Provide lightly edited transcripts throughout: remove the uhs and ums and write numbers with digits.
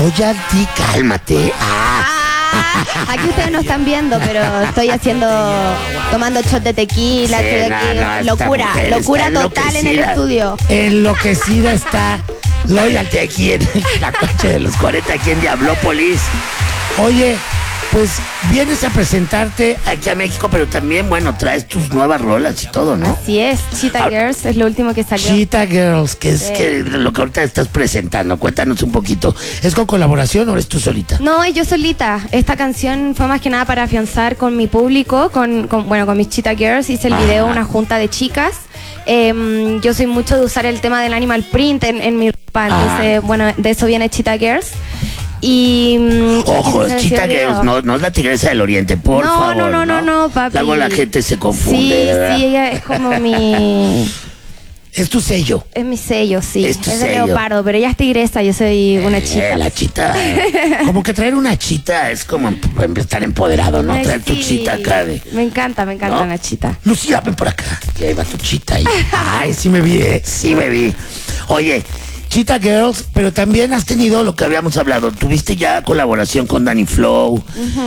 Loyalty, cálmate. Aquí ustedes no están viendo, pero estoy tomando shot de tequila, Sí, estoy aquí, locura total en el estudio. Enloquecida está Loyalty aquí en la coche de los 40, aquí en Diablópolis. Oye, pues vienes a presentarte aquí a México, pero también, bueno, traes tus nuevas rolas y todo, ¿no? Así es, Cheetah Girls es lo último que salió. Cheetah Girls, que es lo que ahorita estás presentando. Cuéntanos un poquito. ¿Es con colaboración o eres tú solita? No, yo solita. Esta canción fue más que nada para afianzar con mi público, con mis Cheetah Girls. Hice el video, una junta de chicas. Yo soy mucho de usar el tema del animal print en mi ropa. Entonces, bueno, de eso viene Cheetah Girls. Y ojo, es Cheetah Girls, no es la Tigresa del Oriente, por favor. No, papi. Luego la gente se confunde. Sí, ella es como mi... Es tu sello. Es mi sello, sí. Es tu de sello. leopardo, pero ella es tigresa, yo soy una chita. La chita. Como que traer una chita es como estar empoderado, ¿no? Traer tu chita acá de... Me encanta ¿no? una chita. Lucía, ven por acá. Y ahí va tu chita ahí. Ay, sí me vi, sí me vi. Oye, Cheetah Girls, pero también has tenido lo que habíamos hablado. Tuviste ya colaboración con Danny Flow,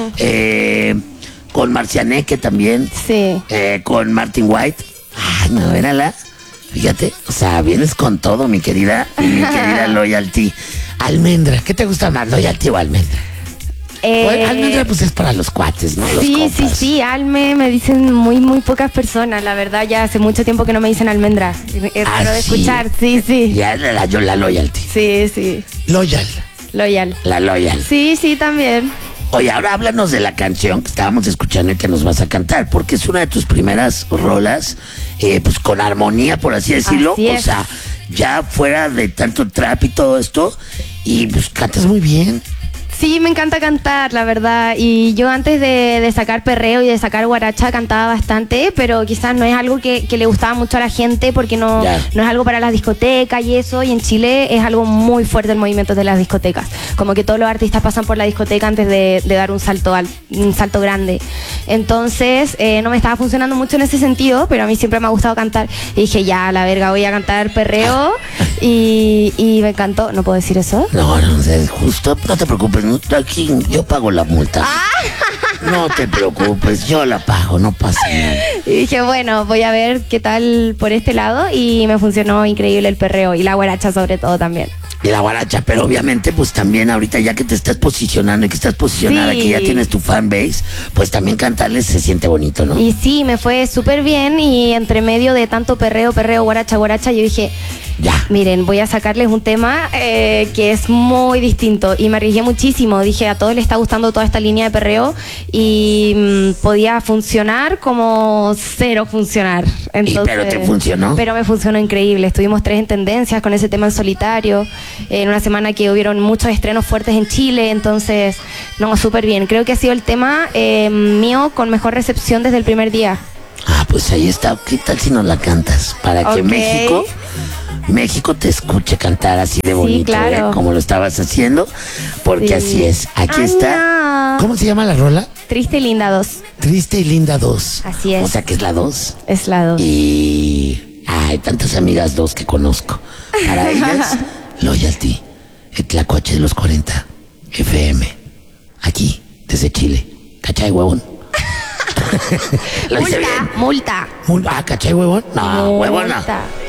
con Marcianeque también. Sí. Con Martin White. Ay, no, érala. Fíjate, o sea, vienes con todo, mi querida Loyalty. Almendra, ¿qué te gusta más, Loyalty o Almendra? Almendra pues es para los cuates, ¿no? Los compas. Sí, Alme me dicen muy pocas personas, la verdad ya hace mucho tiempo que no me dicen Almendra. Pero de escuchar, sí. Ya la Loyalty. Sí. Loyal. La Loyal. Sí, también. Oye, ahora háblanos de la canción que estábamos escuchando y que nos vas a cantar, porque es una de tus primeras rolas, pues con armonía, por así decirlo. Así es. O sea, ya fuera de tanto trap y todo esto, y pues cantas muy bien. Sí, me encanta cantar, la verdad. Y yo antes de sacar perreo y de sacar guaracha cantaba bastante, pero quizás no es algo que le gustaba mucho a la gente porque no es algo para las discotecas y eso. Y en Chile es algo muy fuerte el movimiento de las discotecas. Como que todos los artistas pasan por la discoteca antes de dar un salto grande. Entonces no me estaba funcionando mucho en ese sentido, pero a mí siempre me ha gustado cantar. Y dije, ya, la verga, voy a cantar perreo. Y me encantó. ¿No puedo decir eso? No, es justo, no te preocupes. Aquí yo pago la multa. No te preocupes, yo la pago, no pasa nada. Y dije, bueno, voy a ver qué tal por este lado. Y me funcionó increíble el perreo y la guaracha sobre todo también. Y la guaracha, pero obviamente pues también ahorita ya que te estás posicionando y que estás posicionada, que ya tienes tu fanbase, pues también cantarles se siente bonito, ¿no? Y sí, me fue súper bien y entre medio de tanto perreo, guaracha, yo dije, ya, miren, voy a sacarles un tema que es muy distinto y me arriesgué muchísimo. Dije, a todos les está gustando toda esta línea de perreo y podía funcionar como cero funcionar. Entonces, pero te funcionó. Pero me funcionó increíble. Estuvimos 3 en tendencias con ese tema en solitario. En una semana que hubieron muchos estrenos fuertes en Chile, entonces, no, súper bien. Creo que ha sido el tema mío con mejor recepción desde el primer día. Pues ahí está. ¿Qué tal si nos la cantas? Para que México te escuche cantar así de bonito, claro. Como lo estabas haciendo, porque así es. Aquí está. No. ¿Cómo se llama la rola? Triste y Linda 2. Triste y Linda 2. Así es. O sea que es la 2. Es la 2. Y hay tantas amigas 2 que conozco. Para ellas, Loyalty, el Tlacuache de los 40, FM, aquí, desde Chile. ¿Cachai, huevón? ¿Lo hice bien? Multa. ¿Cachai, huevón? No, huevona.